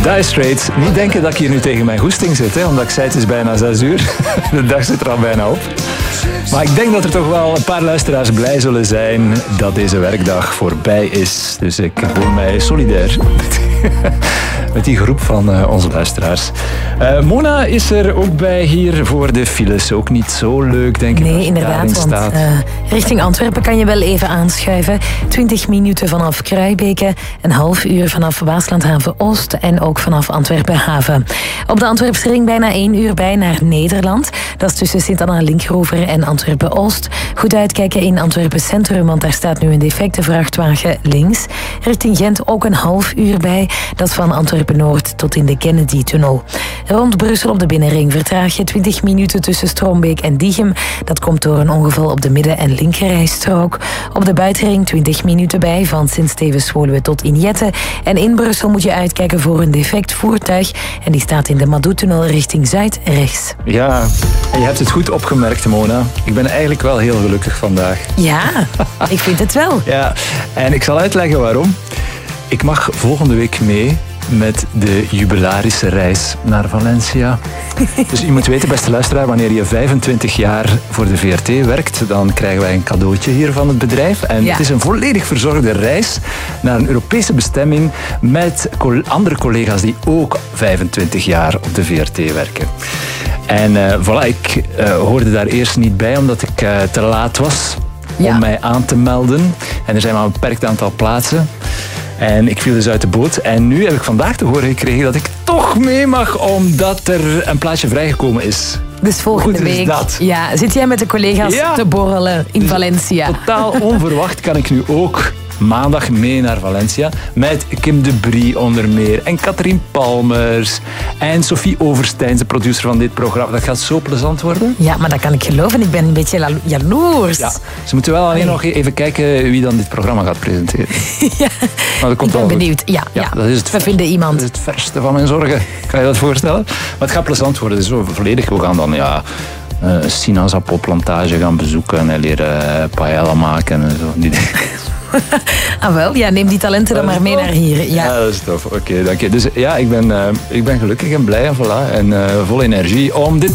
Dire Straits. Niet denken dat ik hier nu tegen mijn goesting zit, hè, omdat ik zei het is bijna 6 uur. De dag zit er al bijna op. Maar ik denk dat er toch wel een paar luisteraars blij zullen zijn dat deze werkdag voorbij is. Dus ik voel mij solidair met die groep van onze luisteraars. Mona is er ook bij hier voor de files. Ook niet zo leuk, denk ik. Nee, inderdaad. Want richting Antwerpen kan je wel even aanschuiven. 20 minuten vanaf Kruibeke, een half uur vanaf Waaslandhaven Oost en ook vanaf Antwerpen Haven. Op de Antwerpse ring bijna 1 uur bij naar Nederland. Dat is tussen Sint-Anna-Linkhover en Antwerpen Oost. Goed uitkijken in Antwerpen Centrum, want daar staat nu een defecte vrachtwagen links. Richting Gent ook een half uur bij. Dat is van Antwerpen Noord tot in de Kennedy-tunnel. Rond Brussel op de binnenring vertraag je 20 minuten tussen Stroombeek en Diegem. Dat komt door een ongeval op de midden- en linkerrijstrook. Op de buitenring 20 minuten bij van Sint-Stevens-Woluwe tot Injette. En in Brussel moet je uitkijken voor een defect voertuig. En die staat in de Madou-tunnel richting Zuid rechts. Ja, en je hebt het goed opgemerkt, Mona. Ik ben eigenlijk wel heel gelukkig vandaag. Ja, ik vind het wel. Ja, en ik zal uitleggen waarom. Ik mag volgende week mee met de jubilarische reis naar Valencia. Dus je moet weten, beste luisteraar, wanneer je 25 jaar voor de VRT werkt, dan krijgen wij een cadeautje hier van het bedrijf. En Het is een volledig verzorgde reis naar een Europese bestemming met andere collega's die ook 25 jaar op de VRT werken. En voilà, ik hoorde daar eerst niet bij, omdat ik te laat was om mij aan te melden. En er zijn maar een beperkt aantal plaatsen. En ik viel dus uit de boot. En nu heb ik vandaag te horen gekregen dat ik toch mee mag, omdat er een plaatsje vrijgekomen is. Dus volgende week zit jij met de collega's te borrelen in Valencia. Totaal onverwacht kan ik nu ook maandag mee naar Valencia met Kim de Brie onder meer en Katrien Palmers en Sophie Oversteins, de producer van dit programma. Dat gaat zo plezant worden. Ja, maar dat kan ik geloven. Ik ben een beetje jaloers. Ja, ze moeten wel alleen nog even kijken wie dan dit programma gaat presenteren. Ja, maar dat komt ik ben benieuwd. Ja. Dat is het, we vinden iemand. Dat is het verste van mijn zorgen. Kan je dat voorstellen? Maar het gaat plezant worden. Het is zo volledig. We gaan dan sinaasappelplantage gaan bezoeken en leren paella maken en zo. Ah wel, neem die talenten dan maar mee naar hier. Ja, dat is tof. Oké, dank je. Dus ja, ik ben gelukkig en blij en voilà. En vol energie om dit